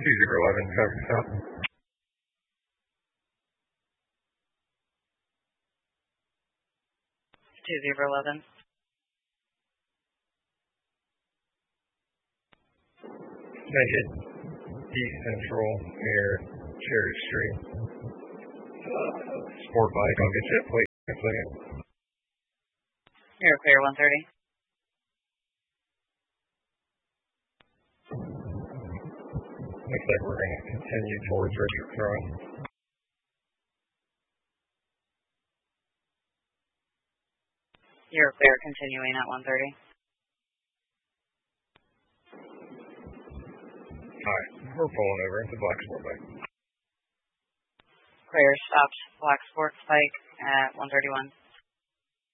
2011, traffic stop. 2011. Naked, East Central, near Cherry Street. Sport bike, I'll get you a plate in a second. You're clear, 130. Looks like we're going to continue towards Richard Cross. You're clear, continuing at 130. Alright, we're pulling over. It's a black sport bike. Clear, stopped, black sports bike at 131.